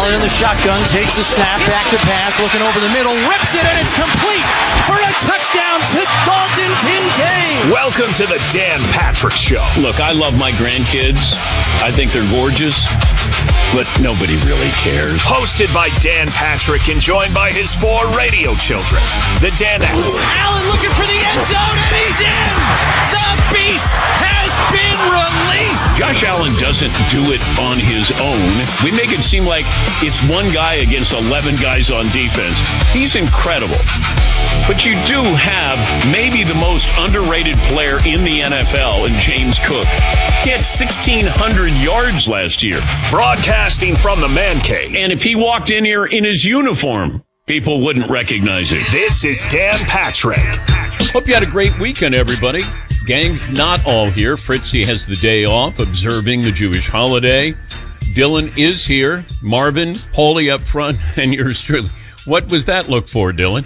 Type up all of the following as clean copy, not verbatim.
Allen in the shotgun, takes the snap, back to pass, looking over the middle, rips it, and it's complete for a touchdown to Dalton Kincaid. Welcome to the Dan Patrick Show. Look, I love my grandkids. I think they're gorgeous, but nobody really cares. Hosted by Dan Patrick and joined by his 4 radio children, the Danettes. Allen looking for the end zone, and he's in! The beast has been released! Josh Allen doesn't do it on his own. We make it seem like it's one guy against 11 guys on defense. He's incredible. But you do have maybe the most underrated player in the NFL in James Cook. He had 1,600 yards last year. Broadcasting from the Man Cave. And if he walked in here in his uniform, people wouldn't recognize him. This is Dan Patrick. Hope you had a great weekend, everybody. Gang's not all here. Fritzy has the day off, observing the Jewish holiday. Dylan is here. Marvin, Paulie up front, and yours truly. What was that look for, Dylan?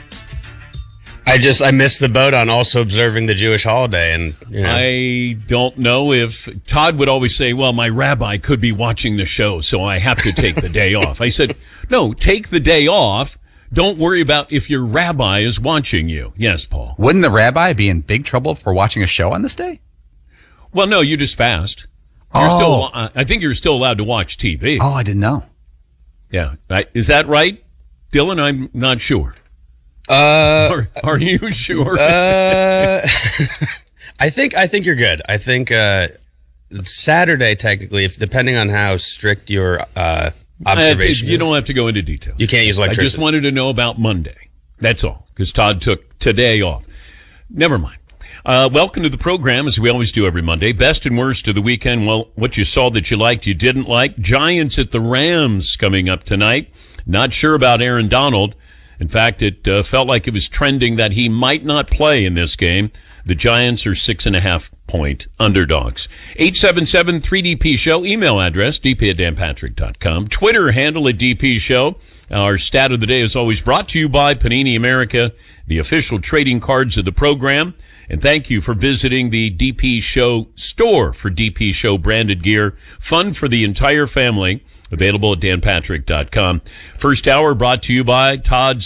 I missed the boat on also observing the Jewish holiday. And I don't know if Todd would always say, well, my rabbi could be watching the show, so I have to take the day off. I said, no, take the day off. Don't worry about if your rabbi is watching you. Yes, Paul. Wouldn't the rabbi be in big trouble for watching a show on this day? Well, no, you just fast. I think you're still allowed to watch TV. Oh, I didn't know. Yeah. Is that right, Dylan? I'm not sure. Are you sure? I think you're good. I think Saturday, technically, if depending on how strict your observation you don't have to go into detail. You can't use electricity. I just wanted to know about Monday. That's all, because Todd took today off. Never mind. Welcome to the program, as we always do every Monday. Best and worst of the weekend. Well, what you saw that you liked, you didn't like. Giants at the Rams coming up tonight. Not sure about Aaron Donald. In fact, it felt like it was trending that he might not play in this game. The Giants are 6.5-point underdogs. 877-3DP Show. Email address, dp@danpatrick.com. Twitter handle at DP Show. Our stat of the day is always brought to you by Panini America, the official trading cards of the program. And thank you for visiting the DP Show store for DP Show branded gear. Fun for the entire family. Available at danpatrick.com. First hour brought to you by Todd's